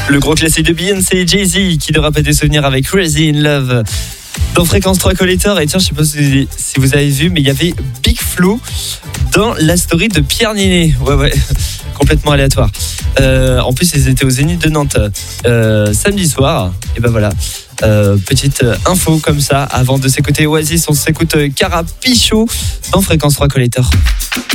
Le gros classique de Beyoncé et Jay-Z qui nous rappelle des souvenirs avec Crazy in Love dans Fréquence 3 Collector. Et tiens, je sais pas si vous avez vu, mais il y avait Big Flo dans la story de Pierre Ninet. Ouais, complètement aléatoire. En plus, ils étaient au Zénith de Nantes samedi soir. Et ben voilà, petite info comme ça. Avant de s'écouter Oasis, on s'écoute Carapicho dans Fréquence 3 Collector.